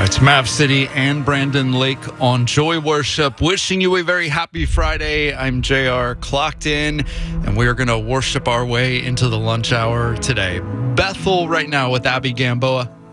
It's Mav City and Brandon Lake on Joy Worship. Wishing you a very happy Friday. I'm JR, clocked in, and we are going to worship our way into the lunch hour today. Bethel right now with Abby Gamboa.